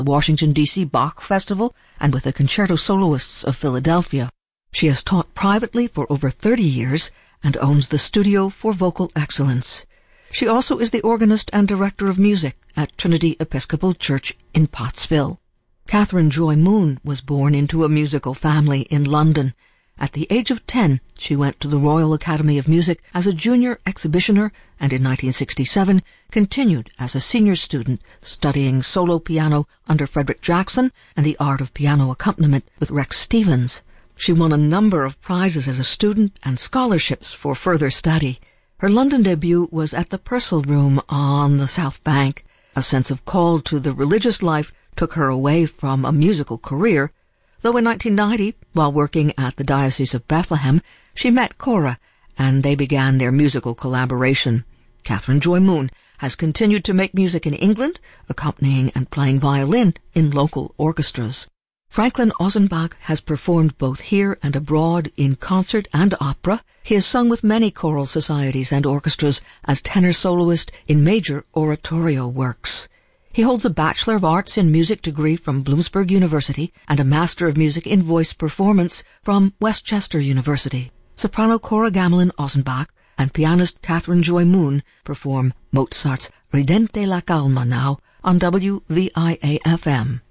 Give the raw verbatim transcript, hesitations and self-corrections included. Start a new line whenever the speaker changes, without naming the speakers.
the Washington, D C Bach Festival and with the Concerto Soloists of Philadelphia. She has taught privately for over thirty years and owns the Studio for Vocal Excellence. She also is the organist and director of music at Trinity Episcopal Church in Pottsville. Catherine Joy Moon was born into a musical family in London. At the age of ten, she went to the Royal Academy of Music as a junior exhibitioner and in nineteen sixty-seven continued as a senior student studying solo piano under Frederick Jackson and the art of piano accompaniment with Rex Stevens. She won a number of prizes as a student and scholarships for further study. Her London debut was at the Purcell Room on the South Bank. A sense of call to the religious life took her away from a musical career, though in nineteen ninety, while working at the Diocese of Bethlehem, she met Cora, and they began their musical collaboration. Catherine Joy Moon has continued to make music in England, accompanying and playing violin in local orchestras. Franklin Ozenbach has performed both here and abroad in concert and opera. He has sung with many choral societies and orchestras as tenor soloist in major oratorio works. He holds a Bachelor of Arts in Music degree from Bloomsburg University and a Master of Music in Voice Performance from Westchester University. Soprano Cora Gamelin Ozenbach and pianist Catherine Joy Moon perform Mozart's Ridente la Calma now on W V I A F M.